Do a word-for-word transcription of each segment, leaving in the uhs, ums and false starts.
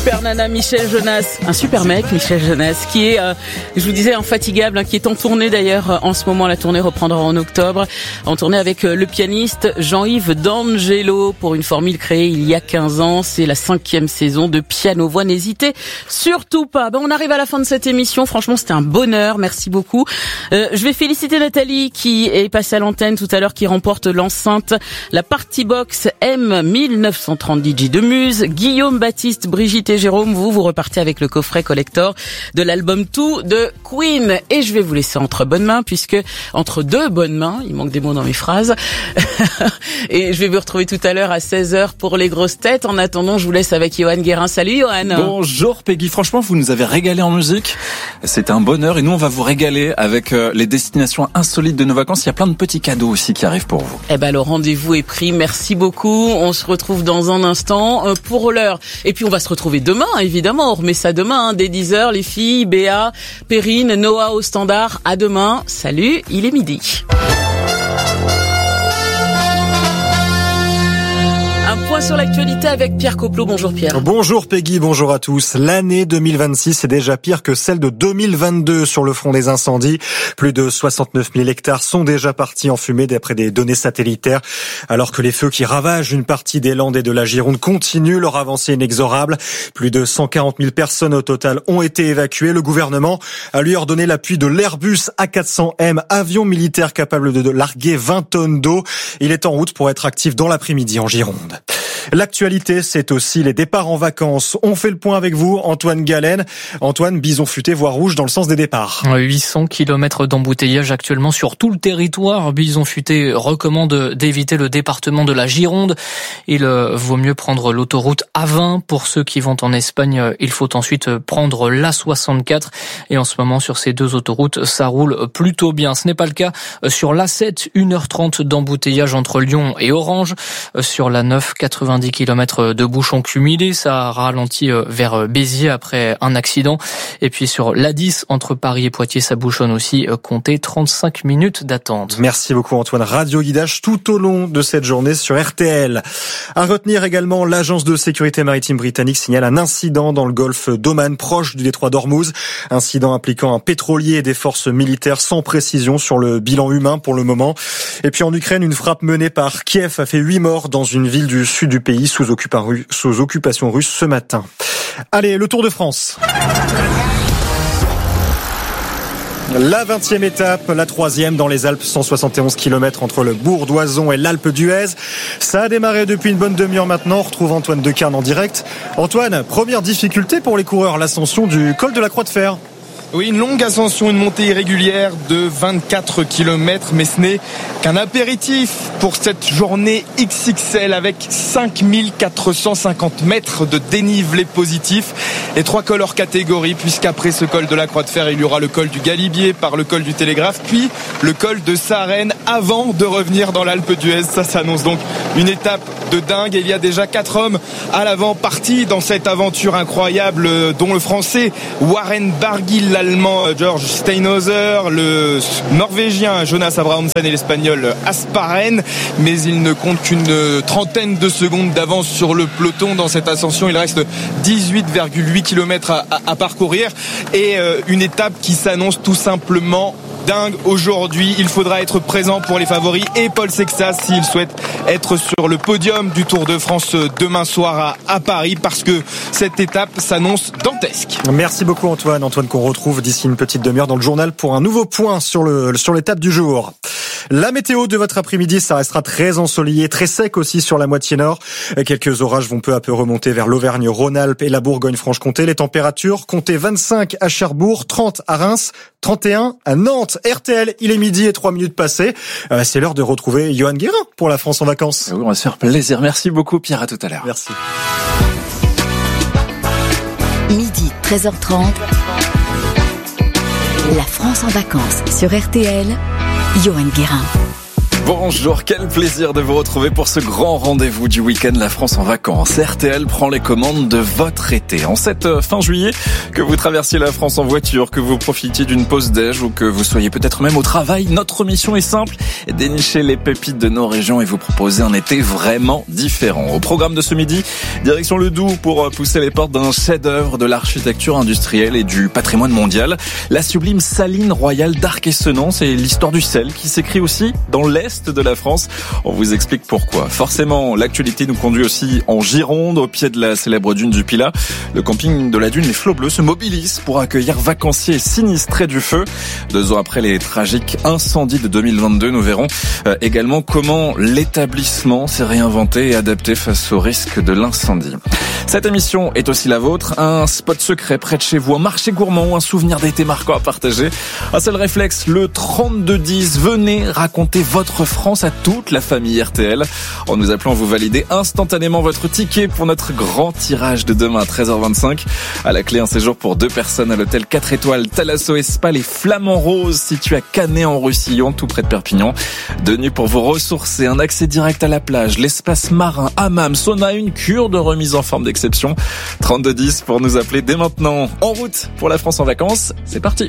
super nana Michel Jonas, un super mec Michel Jonas, qui est, euh, je vous disais, infatigable, hein, qui est en tournée d'ailleurs en ce moment. La tournée reprendra en octobre, en tournée avec euh, le pianiste Jean-Yves D'Angelo pour une formule créée il y a quinze ans. C'est la cinquième saison de Piano Voix. N'hésitez surtout pas. Ben, on arrive à la fin de cette émission. Franchement, c'était un bonheur. Merci beaucoup. Euh, je vais féliciter Nathalie qui est passée à l'antenne tout à l'heure, qui remporte l'enceinte, la Party Box M mille neuf cent trente D J de Muse. Guillaume, Baptiste, Brigitte et Jérôme, vous, vous repartez avec le coffret collector de l'album Tout de Queen. Et je vais vous laisser entre bonnes mains, puisque entre deux bonnes mains, il manque des mots dans mes phrases, et je vais vous retrouver tout à l'heure à seize heures pour les grosses têtes. En attendant, je vous laisse avec Johan Guérin. Salut Johan. Bonjour Peggy, franchement vous nous avez régalé en musique, c'était un bonheur, et nous on va vous régaler avec euh, les destinations insolites de nos vacances. Il y a plein de petits cadeaux aussi qui arrivent pour vous. Eh ben le rendez-vous est pris, merci beaucoup. On se retrouve dans un instant euh, pour l'heure. Et puis on va se retrouver demain, évidemment, on remet ça demain, hein, dès dix heures, les filles, Béa, Perrine, Noah au standard. À demain, salut, il est midi. Un point sur l'actualité avec Pierre Coplot. Bonjour Pierre. Bonjour Peggy, bonjour à tous. L'année deux mille vingt-six est déjà pire que celle de deux mille vingt-deux sur le front des incendies. Plus de soixante-neuf mille hectares sont déjà partis en fumée d'après des données satellitaires. Alors que les feux qui ravagent une partie des Landes et de la Gironde continuent leur avancée inexorable. Plus de cent quarante mille personnes au total ont été évacuées. Le gouvernement a lui ordonné l'appui de l'Airbus A quatre cents M, avion militaire capable de larguer vingt tonnes d'eau. Il est en route pour être actif dans l'après-midi en Gironde. L'actualité, c'est aussi les départs en vacances. On fait le point avec vous, Antoine Galen. Antoine, bison futé, voie rouge dans le sens des départs. huit cents kilomètres d'embouteillage actuellement sur tout le territoire. Bison futé recommande d'éviter le département de la Gironde. Il vaut mieux prendre l'autoroute A vingt. Pour ceux qui vont en Espagne, il faut ensuite prendre l'A soixante-quatre. Et en ce moment, sur ces deux autoroutes, ça roule plutôt bien. Ce n'est pas le cas sur l'A sept, une heure trente d'embouteillage entre Lyon et Orange. Sur l'A neuf, quatre-vingt-dix kilomètres de bouchons cumulés, ça ralentit vers Béziers après un accident. Et puis sur l'A dix, entre Paris et Poitiers, ça bouchonne aussi, comptez trente-cinq minutes d'attente. Merci beaucoup Antoine. Radio guidage tout au long de cette journée sur R T L. À retenir également, l'agence de sécurité maritime britannique signale un incident dans le golfe d'Oman, proche du détroit d'Ormuz. Incident impliquant un pétrolier et des forces militaires, sans précision sur le bilan humain pour le moment. Et puis en Ukraine, une frappe menée par Kiev a fait huit morts dans une ville du sud du pays sous, occupa- sous occupation russe ce matin. Allez, le Tour de France. La vingtième étape, la troisième dans les Alpes, cent soixante et onze kilomètres entre le bourg d'Oison et l'Alpe d'Huez. Ça a démarré depuis une bonne demi-heure maintenant. On retrouve Antoine Decarne en direct. Antoine, première difficulté pour les coureurs, l'ascension du col de la Croix de Fer. Oui, une longue ascension, une montée irrégulière de vingt-quatre kilomètres, mais ce n'est qu'un apéritif pour cette journée X X L avec cinq mille quatre cent cinquante mètres de dénivelé positif et trois cols hors catégorie, puisqu'après ce col de la Croix de Fer, il y aura le col du Galibier par le col du Télégraphe, puis le col de Sarenne avant de revenir dans l'Alpe d'Huez. Ça s'annonce donc une étape de dingue. Il y a déjà quatre hommes à l'avant partis dans cette aventure incroyable, dont le Français Warren Barguil, l'Allemand George Steinhauser, le Norvégien Jonas Abrahamsen et l'Espagnol Asparen. Mais il ne compte qu'une trentaine de secondes d'avance sur le peloton dans cette ascension. Il reste dix-huit virgule huit kilomètres à, à, à parcourir et euh, une étape qui s'annonce tout simplement dingue aujourd'hui. Il faudra être présent pour les favoris et Paul Sexas s'il souhaite être sur le podium du Tour de France demain soir à, à Paris, parce que cette étape s'annonce dantesque. Merci beaucoup Antoine. Antoine qu'on retrouve d'ici une petite demi-heure dans le journal pour un nouveau point sur le sur l'étape du jour. La météo de votre après-midi, ça restera très ensoleillé, très sec aussi sur la moitié nord. Quelques orages vont peu à peu remonter vers l'Auvergne-Rhône-Alpes et la Bourgogne-Franche-Comté. Les températures, comptez vingt-cinq à Cherbourg, trente à Reims, trente et un à Nantes. R T L, il est midi et trois minutes passées. Euh, c'est l'heure de retrouver Johan Guérin pour la France en vacances. Oui, on va se faire plaisir. Merci beaucoup Pierre, à tout à l'heure. Merci. Midi, treize heures trente. La France en vacances sur R T L. Johan Guérin. Bonjour, quel plaisir de vous retrouver pour ce grand rendez-vous du week-end La France en vacances. R T L prend les commandes de votre été. En cette fin juillet, que vous traversiez la France en voiture, que vous profitiez d'une pause déj ou que vous soyez peut-être même au travail, notre mission est simple, dénicher les pépites de nos régions et vous proposer un été vraiment différent. Au programme de ce midi, direction le Doubs pour pousser les portes d'un chef-d'œuvre de l'architecture industrielle et du patrimoine mondial. La sublime saline royale d'Arc-et-Senans, c'est l'histoire du sel qui s'écrit aussi dans l'Est de la France. On vous explique pourquoi. Forcément, l'actualité nous conduit aussi en Gironde, au pied de la célèbre dune du Pilat. Le camping de la dune, les Flots Bleus, se mobilise pour accueillir vacanciers sinistrés du feu. Deux ans après les tragiques incendies de deux mille vingt-deux, nous verrons euh, également comment l'établissement s'est réinventé et adapté face au risque de l'incendie. Cette émission est aussi la vôtre. Un spot secret près de chez vous, un marché gourmand ou un souvenir d'été marquant à partager. Un seul réflexe, le trente-deux dix. Venez raconter votre France à toute la famille R T L. En nous appelant, vous validez instantanément votre ticket pour notre grand tirage de demain à treize heures vingt-cinq. À la clé, un séjour pour deux personnes à l'hôtel quatre étoiles Thalasso et Spa Les Flamands Roses, situé à Canet-en-Roussillon, tout près de Perpignan. Deux nuits pour vous ressourcer, un accès direct à la plage, l'espace marin, hammam, sauna, une cure de remise en forme d'exception. trente-deux dix pour nous appeler dès maintenant. En route pour la France en vacances, c'est parti.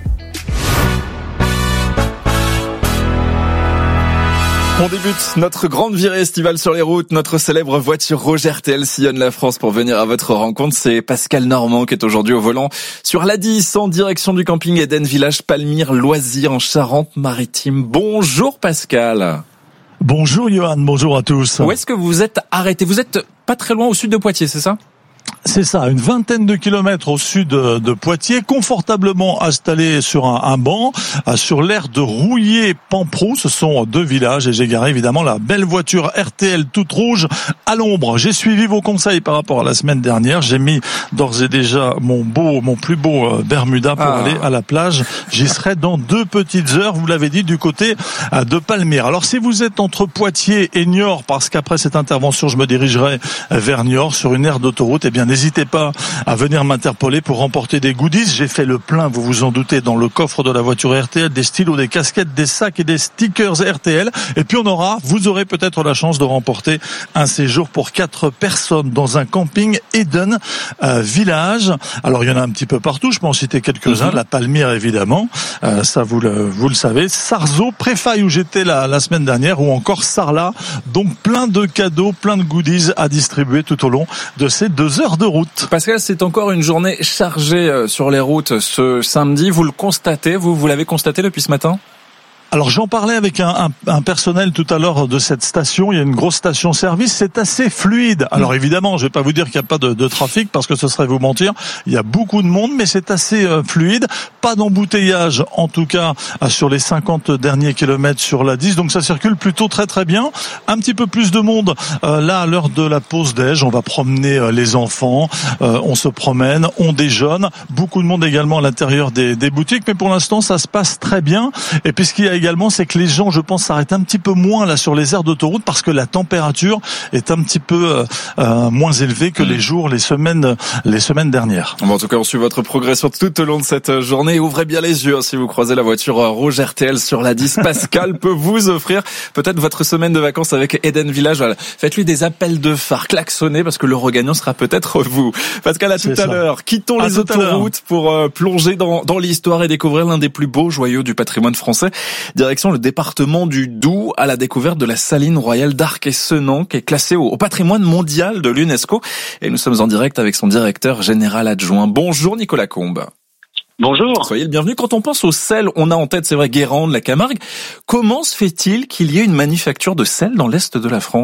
On débute notre grande virée estivale sur les routes. Notre célèbre voiture rouge R T L sillonne la France pour venir à votre rencontre. C'est Pascal Normand qui est aujourd'hui au volant sur l'A dix en direction du camping Eden Village Palmyre Loisirs en Charente-Maritime. Bonjour Pascal. Bonjour Johan, bonjour à tous. Où est-ce que vous êtes arrêté? Vous êtes pas très loin au sud de Poitiers, c'est ça? C'est ça, une vingtaine de kilomètres au sud de Poitiers, confortablement installé sur un, un banc, sur l'aire de Rouillé-Pamprou. Ce sont deux villages et j'ai garé évidemment la belle voiture R T L toute rouge à l'ombre. J'ai suivi vos conseils par rapport à la semaine dernière. J'ai mis d'ores et déjà mon beau, mon plus beau Bermuda pour ah. aller à la plage. J'y serai dans deux petites heures, vous l'avez dit, du côté de Palmyre. Alors si vous êtes entre Poitiers et Niort, parce qu'après cette intervention, je me dirigerai vers Niort sur une aire d'autoroute, eh bien n'hésitez pas à venir m'interpeller pour remporter des goodies. J'ai fait le plein, vous vous en doutez, dans le coffre de la voiture R T L, des stylos, des casquettes, des sacs et des stickers R T L. Et puis on aura, vous aurez peut-être la chance de remporter un séjour pour quatre personnes dans un camping Eden euh, Village. Alors il y en a un petit peu partout, je peux en citer quelques-uns. Mm-hmm. La Palmyre évidemment, euh, ça vous le, vous le savez. Sarzeau, Préfaille où j'étais la, la semaine dernière, ou encore Sarlat. Donc plein de cadeaux, plein de goodies à distribuer tout au long de ces deux heures de route. Pascal, c'est encore une journée chargée sur les routes ce samedi. Vous le constatez, vous, vous l'avez constaté depuis ce matin ? Alors j'en parlais avec un, un, un personnel tout à l'heure de cette station. Il y a une grosse station-service, c'est assez fluide. Alors évidemment, je vais pas vous dire qu'il n'y a pas de, de trafic parce que ce serait vous mentir. Il y a beaucoup de monde, mais c'est assez euh, fluide. Pas d'embouteillage, en tout cas sur les cinquante derniers kilomètres sur la dix. Donc ça circule plutôt très très bien. Un petit peu plus de monde euh, là à l'heure de la pause déj. On va promener euh, les enfants. Euh, on se promène, on déjeune. Beaucoup de monde également à l'intérieur des, des boutiques, mais pour l'instant ça se passe très bien. Et puis ce qu'il y a également, c'est que les gens, je pense, s'arrêtent un petit peu moins là sur les aires d'autoroute parce que la température est un petit peu euh, moins élevée que les jours, les semaines, les semaines dernières. Bon, en tout cas, on suit votre progression tout au long de cette journée. Ouvrez bien les yeux hein, si vous croisez la voiture rouge R T L sur l'A dix. Pascal peut vous offrir peut-être votre semaine de vacances avec Eden Village. Voilà. Faites-lui des appels de phare, klaxonnez parce que le regagnant sera peut-être vous. Pascal, à tout à l'heure. Quittons à les autoroutes pour euh, plonger dans, dans l'histoire et découvrir l'un des plus beaux joyaux du patrimoine français. Direction le département du Doubs à la découverte de la saline royale d'Arc-et-Senans qui est classée au, au patrimoine mondial de l'UNESCO. Et nous sommes en direct avec son directeur général adjoint. Bonjour Nicolas Combe. Bonjour. Soyez le bienvenu. Quand on pense au sel, on a en tête, c'est vrai, Guérande, la Camargue. Comment se fait-il qu'il y ait une manufacture de sel dans l'est de la France ?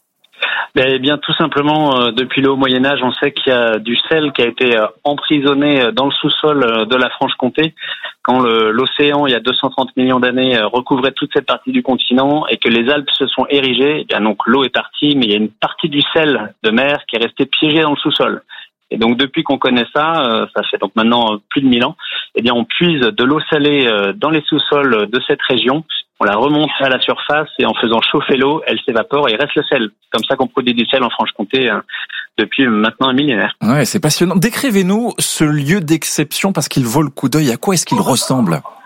Eh bien, tout simplement, euh, depuis le haut Moyen-Âge, on sait qu'il y a du sel qui a été euh, emprisonné dans le sous-sol euh, de la Franche-Comté quand le, l'océan, il y a deux cent trente millions d'années, euh, recouvrait toute cette partie du continent et que les Alpes se sont érigées. Eh bien, donc l'eau est partie, mais il y a une partie du sel de mer qui est restée piégée dans le sous-sol. Et donc, depuis qu'on connaît ça, euh, ça fait donc maintenant plus de mille ans, eh bien, on puise de l'eau salée euh, dans les sous-sols de cette région. On la remonte à la surface et en faisant chauffer l'eau, elle s'évapore et il reste le sel. C'est comme ça qu'on produit du sel en Franche-Comté euh, depuis maintenant un millénaire. Ouais, c'est passionnant. Décrivez-nous ce lieu d'exception parce qu'il vaut le coup d'œil. À quoi est-ce qu'il ressemble ?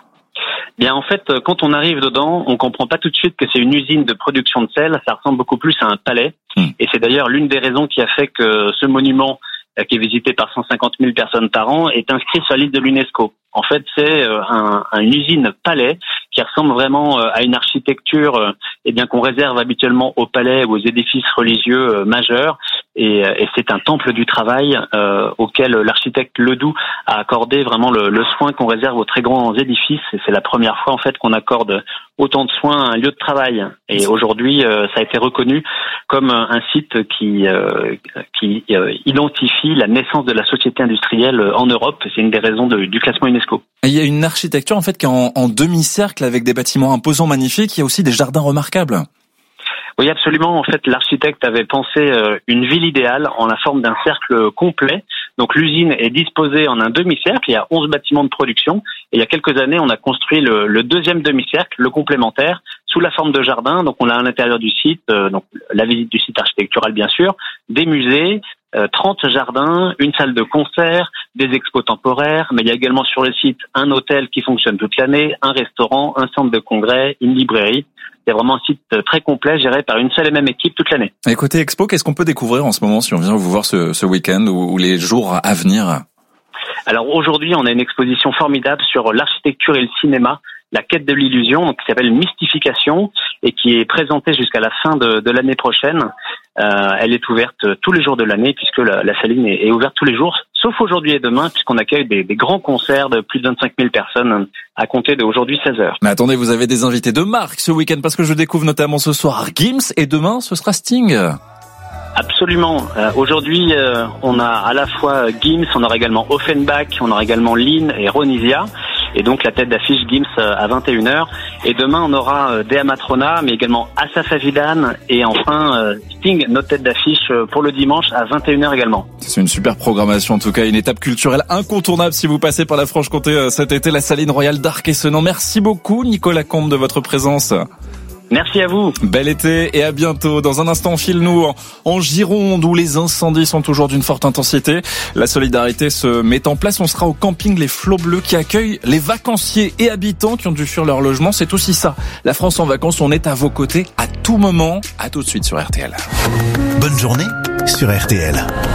Bien, en fait, quand on arrive dedans, on comprend pas tout de suite que c'est une usine de production de sel. Ça ressemble beaucoup plus à un palais. Mmh. Et c'est d'ailleurs l'une des raisons qui a fait que ce monument, qui est visité par cent cinquante mille personnes par an, est inscrit sur la liste de l'UNESCO. En fait, c'est un, un, une usine palais qui ressemble vraiment à une architecture eh bien qu'on réserve habituellement aux palais ou aux édifices religieux majeurs. Et, et c'est un temple du travail euh, auquel l'architecte Ledoux a accordé vraiment le, le soin qu'on réserve aux très grands édifices. Et c'est la première fois en fait qu'on accorde autant de soins à un lieu de travail. Et aujourd'hui, euh, ça a été reconnu comme un site qui, euh, qui euh, identifie la naissance de la société industrielle en Europe. C'est une des raisons de, du classement UNESCO. Et il y a une architecture en fait qui est en, en demi-cercle avec des bâtiments imposants, magnifiques. Il y a aussi des jardins remarquables. Oui, absolument. En fait, l'architecte avait pensé une ville idéale en la forme d'un cercle complet. Donc, l'usine est disposée en un demi-cercle. Il y a onze bâtiments de production. Et il y a quelques années, on a construit le, le deuxième demi-cercle, le complémentaire, sous la forme de jardin. Donc, on a à l'intérieur du site, euh, donc la visite du site architectural, bien sûr, des musées, euh, trente jardins, une salle de concert, des expos temporaires. Mais il y a également sur le site un hôtel qui fonctionne toute l'année, un restaurant, un centre de congrès, une librairie. C'est vraiment un site très complet, géré par une seule et même équipe toute l'année. Et côté expo, qu'est-ce qu'on peut découvrir en ce moment si on vient vous voir ce, ce week-end ou, ou les jours à venir? Alors aujourd'hui, on a une exposition formidable sur l'architecture et le cinéma, la quête de l'illusion, donc qui s'appelle Mystification et qui est présentée jusqu'à la fin de, de l'année prochaine. Euh, elle est ouverte tous les jours de l'année puisque la, la saline est, est ouverte tous les jours, sauf aujourd'hui et demain puisqu'on accueille des, des grands concerts de plus de vingt-cinq mille personnes à compter d'aujourd'hui seize heures. Mais attendez, vous avez des invités de marque ce week-end parce que je découvre notamment ce soir Gims et demain ce sera Sting. Absolument. Euh, aujourd'hui, euh, on a à la fois Gims, on aura également Offenbach, on aura également Lynn et Ronisia. Et donc la tête d'affiche Gims à vingt et une heures. Et demain, on aura Dea Matrona, mais également Asaf Avidan. Et enfin, Sting, notre tête d'affiche pour le dimanche à vingt et une heures également. C'est une super programmation, en tout cas, une étape culturelle incontournable si vous passez par la Franche-Comté cet été, la Saline Royale d'Arc-et-Senans. Merci beaucoup, Nicolas Combe, de votre présence. Merci à vous. Bel été et à bientôt. Dans un instant, file-nous en, en Gironde où les incendies sont toujours d'une forte intensité. La solidarité se met en place. On sera au camping Les Flots Bleus qui accueille les vacanciers et habitants qui ont dû fuir leur logement. C'est aussi ça. La France en vacances, on est à vos côtés à tout moment. À tout de suite sur R T L. Bonne journée sur R T L.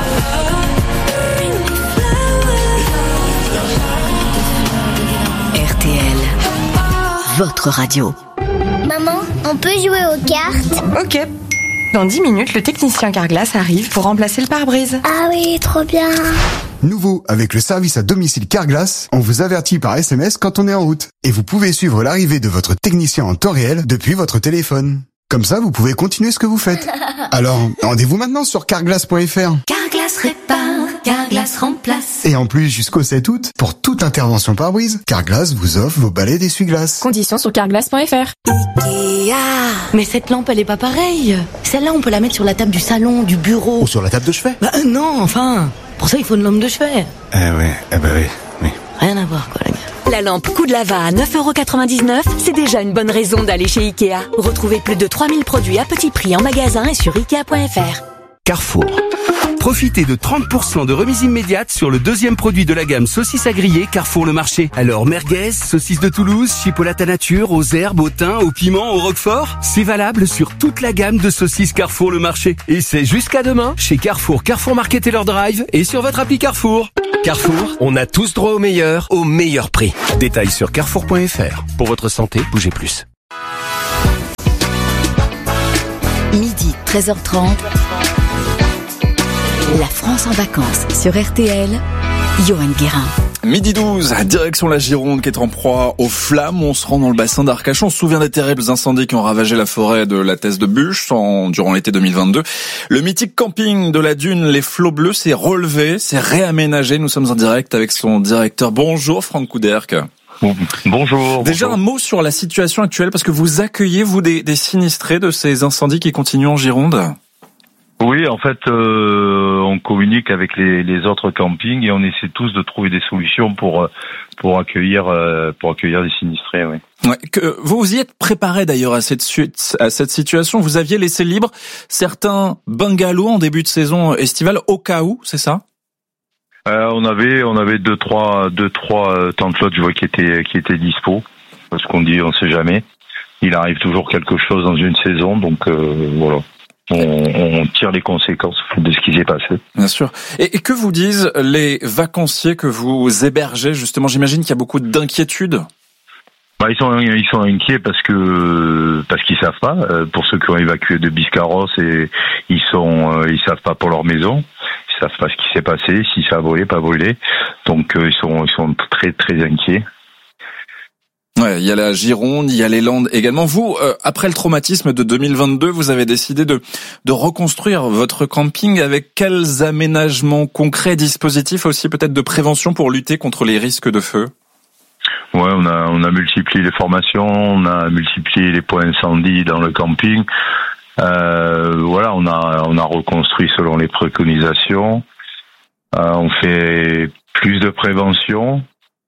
R T L, votre radio. Maman, on peut jouer aux cartes? Ok. Dans dix minutes, le technicien Carglass arrive pour remplacer le pare-brise. Ah oui, trop bien. Nouveau, avec le service à domicile Carglass, on vous avertit par S M S quand on est en route. Et vous pouvez suivre l'arrivée de votre technicien en temps réel depuis votre téléphone. Comme ça, vous pouvez continuer ce que vous faites. Alors, rendez-vous maintenant sur carglass point f r. Carglass répare, Carglass remplace. Et en plus, jusqu'au sept août, pour toute intervention pare-brise, Carglass vous offre vos balais d'essuie-glace. Conditions sur carglass point f r. Ikea. Mais cette lampe, elle est pas pareille. Celle-là, on peut la mettre sur la table du salon, du bureau. Ou sur la table de chevet. Bah euh, non, enfin. Pour ça, il faut une lampe de chevet. Eh ouais, eh bah oui, oui. Rien à voir, quoi, les gars. La lampe Coup de Lava à neuf euros quatre-vingt-dix-neuf, c'est déjà une bonne raison d'aller chez Ikea. Retrouvez plus de trois mille produits à petit prix en magasin et sur ikea point f r. Carrefour. Profitez de trente pour cent de remise immédiate sur le deuxième produit de la gamme saucisses à griller Carrefour le Marché. Alors merguez, saucisses de Toulouse, chipolata nature, aux herbes, au thym, au piment, au roquefort. C'est valable sur toute la gamme de saucisses Carrefour le Marché. Et c'est jusqu'à demain chez Carrefour, Carrefour Market et leur drive et sur votre appli Carrefour. Carrefour, on a tous droit au meilleur, au meilleur prix. Détails sur carrefour point f r. Pour votre santé, bougez plus. Midi, treize heures trente. La France en vacances sur R T L. Johan Guérin. Midi douze, direction la Gironde qui est en proie aux flammes. On se rend dans le bassin d'Arcachon. On se souvient des terribles incendies qui ont ravagé la forêt de la Thèse de Buch en, durant l'été deux mille vingt-deux. Le mythique camping de la dune Les Flots Bleus s'est relevé, s'est réaménagé. Nous sommes en direct avec son directeur. Bonjour Franck Couderc. Bonjour. Déjà bonjour. Un mot sur la situation actuelle parce que vous accueillez, vous, des, des sinistrés de ces incendies qui continuent en Gironde. Oui, en fait, euh, on communique avec les, les autres campings et on essaie tous de trouver des solutions pour pour accueillir euh, pour accueillir des sinistrés. Oui. Ouais, que vous vous y êtes préparé d'ailleurs à cette suite, à cette situation. Vous aviez laissé libre certains bungalows en début de saison estivale au cas où, c'est ça? Euh, on avait on avait deux trois deux trois tentes flottes, je vois, qui étaient qui étaient dispo. parce qu'on dit on sait jamais. Il arrive toujours quelque chose dans une saison, donc euh, voilà. On, on tire les conséquences de ce qui s'est passé. Bien sûr. Et, et que vous disent les vacanciers que vous hébergez, justement? J'imagine qu'il y a beaucoup d'inquiétudes. Bah, ils sont ils sont inquiets parce que parce qu'ils savent pas. Pour ceux qui ont évacué de Biscarrosse, et ils sont ils savent pas pour leur maison. Ils savent pas ce qui s'est passé, si ça a volé, pas volé. Donc ils sont ils sont très très inquiets. Ouais, il y a la Gironde, il y a les Landes également. Vous, euh, après le traumatisme de deux mille vingt-deux, vous avez décidé de de reconstruire votre camping avec quels aménagements concrets, dispositifs aussi peut-être de prévention pour lutter contre les risques de feu? Ouais, on a on a multiplié les formations, on a multiplié les points incendie dans le camping. Euh, voilà, on a on a reconstruit selon les préconisations. Euh, on fait plus de prévention.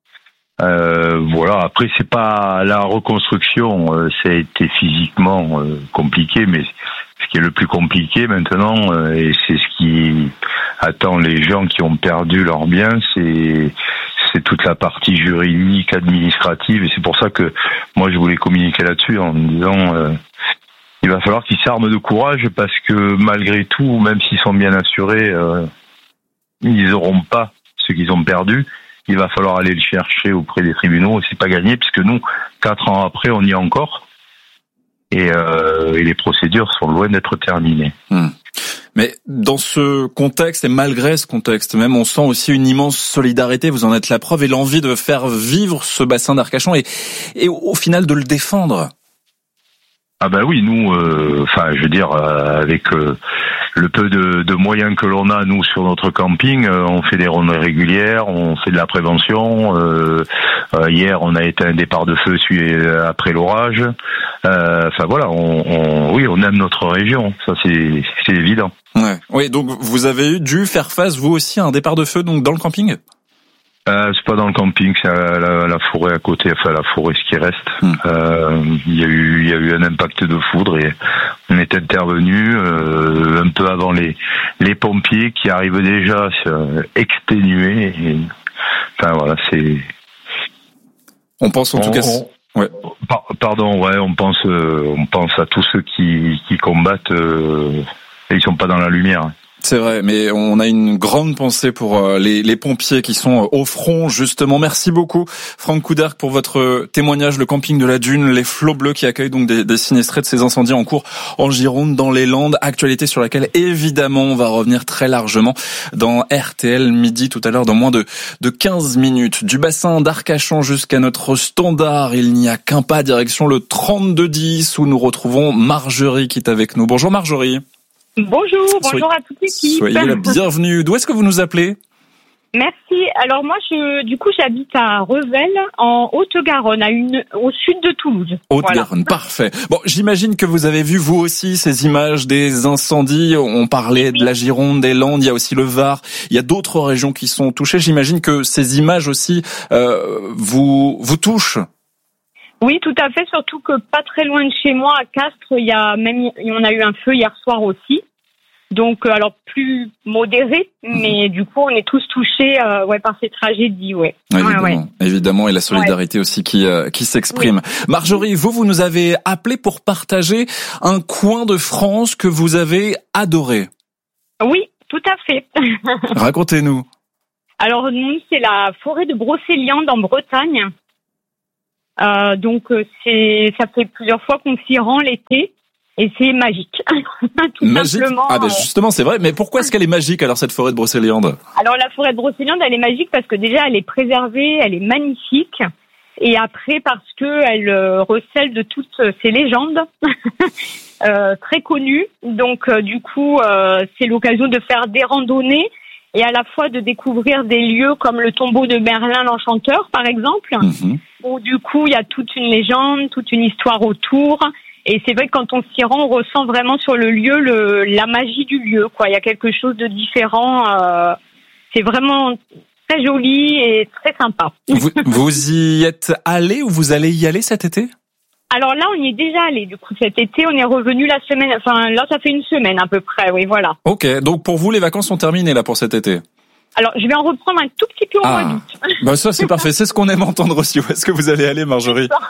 Euh, voilà. Après, c'est pas la reconstruction, euh, ça a été physiquement euh, compliqué, mais ce qui est le plus compliqué maintenant, euh, et c'est ce qui attend les gens qui ont perdu leurs biens, c'est c'est toute la partie juridique, administrative, et c'est pour ça que moi je voulais communiquer là-dessus en me disant euh, il va falloir qu'ils s'arment de courage, parce que malgré tout, même s'ils sont bien assurés, euh, ils n'auront pas ce qu'ils ont perdu. Il va falloir aller le chercher auprès des tribunaux, et c'est pas gagné, puisque nous, quatre ans après, on y est encore, et, euh, et les procédures sont loin d'être terminées. Hum. Mais dans ce contexte, et malgré ce contexte même, on sent aussi une immense solidarité, vous en êtes la preuve, et l'envie de faire vivre ce bassin d'Arcachon, et, et au, au final de le défendre. Ah ben oui, nous, enfin, euh, je veux dire, euh, avec euh, le peu de, de moyens que l'on a, nous, sur notre camping, euh, on fait des rondes régulières, on fait de la prévention. Euh, euh, hier, on a été un départ de feu après l'orage. Enfin euh, voilà, on, on, oui, on aime notre région, ça c'est, c'est évident. Ouais. Oui, donc vous avez dû faire face, vous aussi, à un départ de feu donc dans le camping? Euh, c'est pas dans le camping, c'est à la, la forêt à côté, enfin la forêt ce qui reste. Hum. Euh, il y a eu, il y a eu un impact de foudre, et on est intervenu euh, un peu avant les les pompiers qui arrivent déjà euh, exténués. Et, enfin voilà, c'est. On pense en on, tout cas. On, ouais. Pardon, ouais, on pense, euh, on pense à tous ceux qui qui combattent euh, et ils sont pas dans la lumière. C'est vrai, mais on a une grande pensée pour les, les pompiers qui sont au front, justement. Merci beaucoup, Franck Couderc, pour votre témoignage. Le camping de la Dune, les Flots Bleus, qui accueillent donc des, des sinistrés de ces incendies en cours en Gironde, dans les Landes. Actualité sur laquelle, évidemment, on va revenir très largement dans R T L Midi tout à l'heure, dans moins de, de quinze minutes. Du bassin d'Arcachon jusqu'à notre standard, il n'y a qu'un pas, direction le trente-deux dix, où nous retrouvons Marjorie qui est avec nous. Bonjour Marjorie. Bonjour, bonjour soyez, à toute l'équipe. Soyez la bienvenue. D'où est-ce que vous nous appelez? Merci. Alors moi, je, du coup, j'habite à Revel, en Haute-Garonne, à une, au sud de Toulouse. Haute-Garonne, voilà. Parfait. Bon, j'imagine que vous avez vu vous aussi ces images des incendies. On parlait oui. de la Gironde, des Landes, il y a aussi le Var. Il y a d'autres régions qui sont touchées. J'imagine que ces images aussi euh, vous vous touchent. Oui, tout à fait, surtout que pas très loin de chez moi, à Castres, il y a même, on a eu un feu hier soir aussi. Donc, alors plus modéré, mais du coup, on est tous touchés, euh, ouais, par ces tragédies, ouais. Évidemment, ouais, ouais. évidemment, et la solidarité ouais. aussi qui euh, qui s'exprime. Oui. Marjorie, vous, vous nous avez appelé pour partager un coin de France que vous avez adoré. Oui, tout à fait. Racontez-nous. Alors, nous, c'est la forêt de Brocéliande en Bretagne. Euh, donc c'est, ça fait plusieurs fois qu'on s'y rend l'été et c'est magique. Tout magique. Simplement. Ah ben justement c'est vrai. Mais pourquoi est-ce qu'elle est magique alors cette forêt de Brocéliande? Alors la forêt de Brocéliande elle est magique parce que déjà elle est préservée, elle est magnifique et après parce que elle euh, recèle de toutes ces légendes euh, très connues. Donc euh, du coup euh, c'est l'occasion de faire des randonnées. Et à la fois de découvrir des lieux comme le tombeau de Merlin l'Enchanteur, par exemple, mmh. où du coup, il y a toute une légende, toute une histoire autour. Et c'est vrai que quand on s'y rend, on ressent vraiment sur le lieu le, la magie du lieu, quoi. Il y a quelque chose de différent. Euh, c'est vraiment très joli et très sympa. Vous, vous y êtes allé ou vous allez y aller cet été ? Alors là, on y est déjà allé. Du coup, cet été, on est revenu la semaine. Enfin, là, ça fait une semaine à peu près. Oui, voilà. Ok. Donc pour vous, les vacances sont terminées là pour cet été. Alors, je vais en reprendre un tout petit peu au ah. mois d'août. Bah ça, c'est parfait. C'est ce qu'on aime entendre aussi. Où est-ce que vous allez aller, Marjorie ?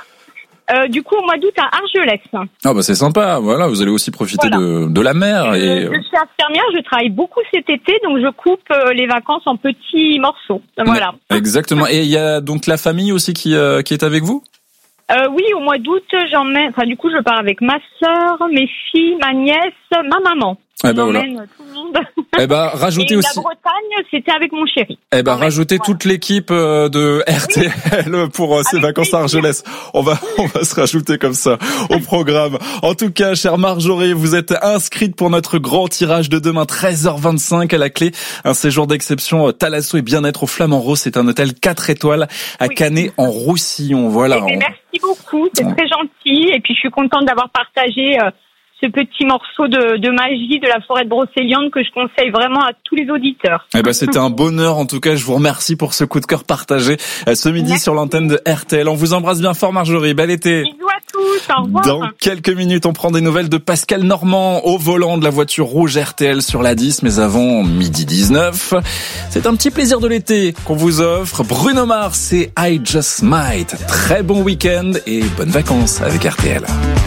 Euh, du coup, au mois d'août à Argelès. Ah bah c'est sympa, voilà, vous allez aussi profiter Voilà. de, de la mer. Et... Euh, je suis infirmière, je travaille beaucoup cet été, donc je coupe euh, les vacances en petits morceaux. Voilà. Exactement. Et il y a donc la famille aussi qui, euh, qui est avec vous? Euh, oui, au mois d'août, j'emmène. Enfin, du coup, je pars avec ma sœur, mes filles, ma nièce, ma maman. Eh ben J'emmène voilà. tout le monde. Eh ben rajoutez Et aussi. la Bretagne, c'était avec mon chéri. Eh ben rajoutez toute l'équipe euh, de R T L pour euh, ces Avec vacances à Argelès. On va on va se rajouter comme ça au programme. En tout cas, chère Marjorie, vous êtes inscrite pour notre grand tirage de demain treize heures vingt-cinq à la clé. Un séjour d'exception Thalasso et bien-être au Flamand Rose. C'est un hôtel quatre étoiles à Oui. Canet en Roussillon. Voilà. Eh bien, merci beaucoup, c'est très gentil. Et puis, je suis contente d'avoir partagé euh, ce petit morceau de, de magie de la forêt de Brocéliande que je conseille vraiment à tous les auditeurs. Eh ben, c'était un bonheur. En tout cas, je vous remercie pour ce coup de cœur partagé euh, ce midi Merci. sur l'antenne de R T L. On vous embrasse bien fort, Marjorie. Bel été. Bisous à tous, au revoir. Dans quelques minutes, on prend des nouvelles de Pascal Normand au volant de la voiture rouge R T L sur l'A dix, mais avant midi dix-neuf. C'est un petit plaisir de l'été qu'on vous offre. Bruno Mars et I Just Might. Très bon week-end et bonnes vacances avec R T L.